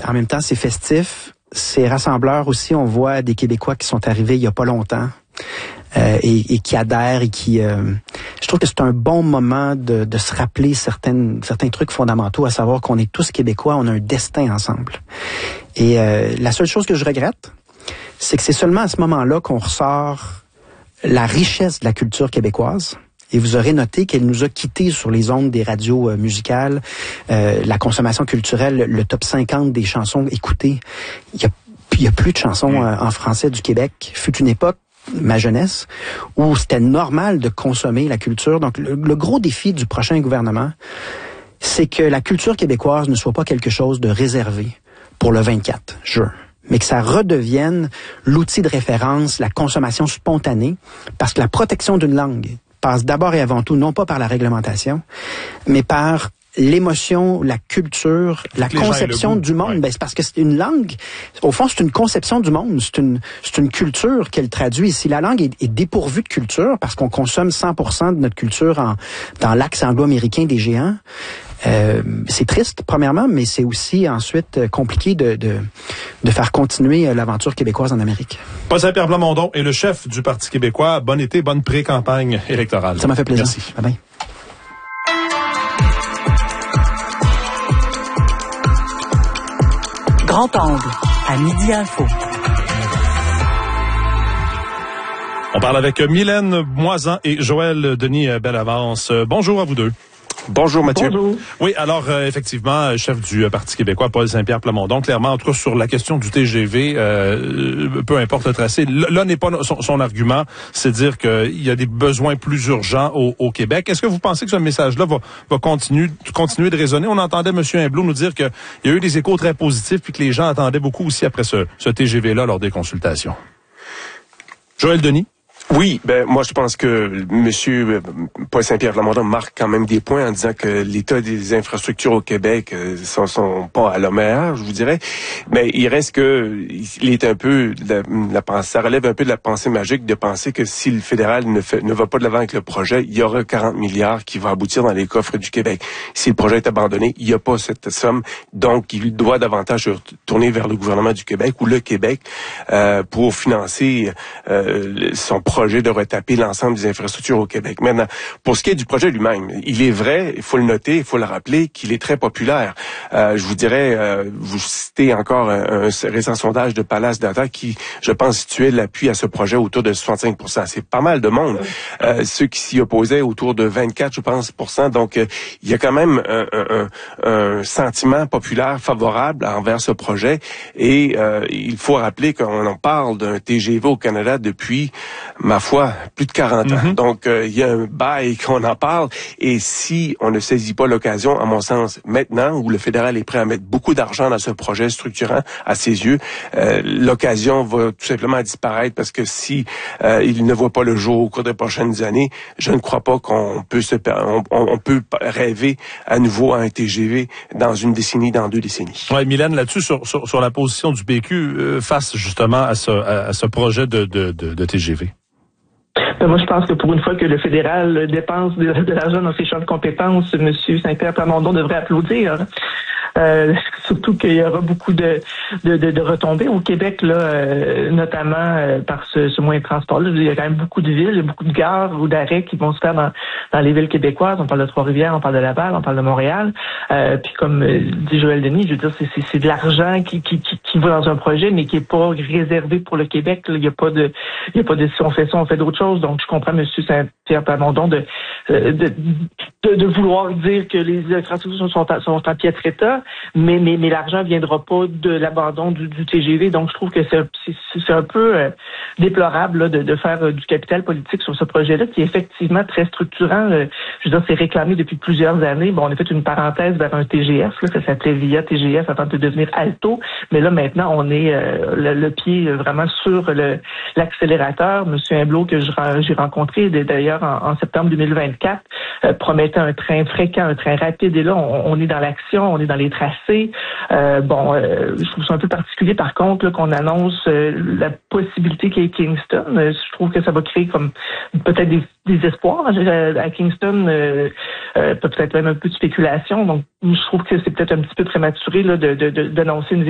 en même temps, c'est festif. C'est rassembleur aussi. On voit des Québécois qui sont arrivés il y a pas longtemps et qui adhèrent et qui... je trouve que c'est un bon moment de se rappeler certains trucs fondamentaux, à savoir qu'on est tous Québécois, on a un destin ensemble. Et la seule chose que je regrette, c'est que c'est seulement à ce moment-là qu'on ressort la richesse de la culture québécoise. Et vous aurez noté qu'elle nous a quittés sur les ondes des radios musicales, la consommation culturelle, le top 50 des chansons écoutées. Il y a plus de chansons en français du Québec. Fut une époque, ma jeunesse, où c'était normal de consommer la culture. Donc, le gros défi du prochain gouvernement, c'est que la culture québécoise ne soit pas quelque chose de réservé pour le 24 juin, mais que ça redevienne l'outil de référence, la consommation spontanée, parce que la protection d'une langue passe d'abord et avant tout, non pas par la réglementation, mais par l'émotion, la culture, la conception du monde. Ben, c'est parce que c'est une langue, au fond, c'est une conception du monde, c'est une culture qu'elle traduit. Si la langue est dépourvue de culture, parce qu'on consomme 100% de notre culture dans l'axe anglo-américain des géants, c'est triste, premièrement, mais c'est aussi ensuite compliqué de faire continuer l'aventure québécoise en Amérique. Paul Saint-Pierre Plamondon est le chef du Parti québécois. Bon été, bonne pré-campagne électorale. Ça m'a fait plaisir. Merci. Bye-bye. Grand angle, à Midi Info. On parle avec Mylène Moisan et Joël Denis Bellavance. Bonjour à vous deux. Bonjour Mathieu. Bonjour. Oui, alors effectivement, chef du Parti québécois, Paul Saint-Pierre Plamondon, clairement, en tout cas sur la question du TGV, peu importe le tracé, là n'est pas son argument, c'est de dire qu'il y a des besoins plus urgents au Québec. Est-ce que vous pensez que ce message-là va continuer de résonner? On entendait M. Humblot nous dire qu'il y a eu des échos très positifs puis que les gens attendaient beaucoup aussi après ce TGV-là lors des consultations. Joël Denis? Oui, moi je pense que M. Paul Saint-Pierre Plamondon marque quand même des points en disant que l'état des infrastructures au Québec sont pas à la meilleure, je vous dirais. Mais il reste que il est un peu ça relève un peu de la pensée magique de penser que si le fédéral ne va pas de l'avant avec le projet, il y aura 40 milliards qui vont aboutir dans les coffres du Québec. Si le projet est abandonné, il n'y a pas cette somme, donc il doit davantage se tourner vers le gouvernement du Québec ou le Québec pour financer son projet de retaper l'ensemble des infrastructures au Québec. Maintenant, pour ce qui est du projet lui-même, il est vrai, il faut le noter, il faut le rappeler, qu'il est très populaire. Je vous dirais, vous citez encore un récent sondage de Palace Data qui, je pense, situait l'appui à ce projet autour de 65%. C'est pas mal de monde. Ceux qui s'y opposaient autour de 24, je pense, %. Donc, il y a quand même un sentiment populaire favorable envers ce projet. Et il faut rappeler qu'on en parle d'un TGV au Canada depuis ma foi, plus de 40 ans. Donc, il y a un bail qu'on en parle. Et si on ne saisit pas l'occasion, à mon sens, maintenant, où le fédéral est prêt à mettre beaucoup d'argent dans ce projet structurant, à ses yeux, l'occasion va tout simplement disparaître parce que si il ne voit pas le jour au cours des prochaines années, je ne crois pas qu'on peut on peut rêver à nouveau à un TGV dans une décennie, dans 2 décennies. Ouais, Mylène, là-dessus, sur la position du PQ face justement à ce projet de TGV. Moi, je pense que pour une fois que le fédéral dépense de l'argent dans ses champs de compétences, M. Saint-Pierre Plamondon devrait applaudir. Surtout qu'il y aura beaucoup de retombées au Québec, là, notamment par ce moyen de transport-là. Il y a quand même beaucoup de villes, beaucoup de gares ou d'arrêts qui vont se faire dans les villes québécoises. On parle de Trois-Rivières, on parle de Laval, on parle de Montréal. Puis comme dit Joël Denis, je veux dire, c'est de l'argent qui va dans un projet, mais qui est pas réservé pour le Québec. Là. Il y a pas de si on fait ça, on fait d'autres choses. Donc je comprends M. Saint-Pierre Plamondon de vouloir dire que les infrastructures sont en piètre état, mais l'argent viendra pas de l'abandon du TGV. Donc, je trouve que c'est un peu déplorable là, de faire du capital politique sur ce projet-là, qui est effectivement très structurant. Je veux dire, c'est réclamé depuis plusieurs années. Bon, on a fait une parenthèse vers un TGF, là, ça s'appelait VIA TGF avant de devenir Alto, mais là, maintenant, on est le pied vraiment sur l'accélérateur. Monsieur Humblot, que j'ai rencontré d'ailleurs en septembre 2024, promettait un train fréquent, un train rapide, et là, on est dans l'action, on est dans les tracés. Je trouve ça un peu particulier, par contre, là, qu'on annonce la possibilité qu'il y ait Kingston. Je trouve que ça va créer comme peut-être des espoirs à Kingston, peut-être même un peu de spéculation. Donc, je trouve que c'est peut-être un petit peu prématuré là, d'annoncer une